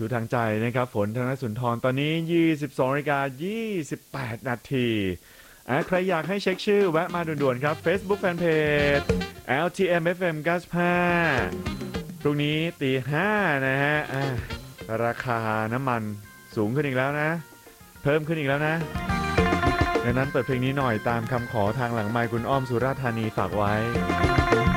ชูทางใจนะครับฝนธนสุนทรตอนนี้ 22:28 นาทีใครอยากให้เช็คชื่อแวะมาด่วนๆครับ Facebook Fanpage LTMFM 95พรุ่งนี้ตี 5นะฮะราคาน้ำมันสูงขึ้นอีกแล้วนะเพิ่มขึ้นอีกแล้วนะดังนั้นเปิดเพลงนี้หน่อยตามคำขอทางหลังไมค์คุณอ้อมสุราษฎร์ธานีฝากไว้